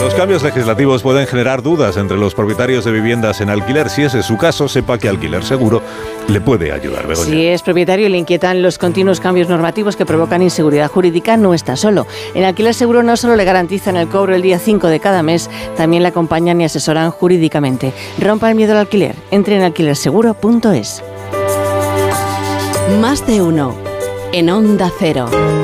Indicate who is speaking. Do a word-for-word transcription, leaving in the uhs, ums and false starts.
Speaker 1: Los cambios legislativos pueden generar dudas entre los propietarios de viviendas en alquiler. Si ese es su caso, sepa que Alquiler Seguro le puede ayudar. Begoña.
Speaker 2: Si es propietario y le inquietan los continuos cambios normativos que provocan inseguridad jurídica, no está solo. En Alquiler Seguro no solo le garantizan el cobro el día cinco de cada mes, también le acompañan y asesoran jurídicamente. Rompa el miedo al alquiler. Entre en alquiler seguro punto es.
Speaker 3: Más de uno en Onda Cero.